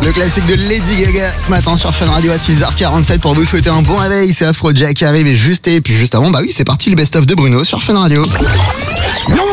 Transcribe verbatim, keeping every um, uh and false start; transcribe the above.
Le classique de Lady Gaga ce matin sur Fun Radio à six heures quarante-sept pour vous souhaiter un bon réveil. C'est Afrojack qui arrive et juste et puis juste avant, bah oui, c'est parti le best-of de Bruno sur Fun Radio.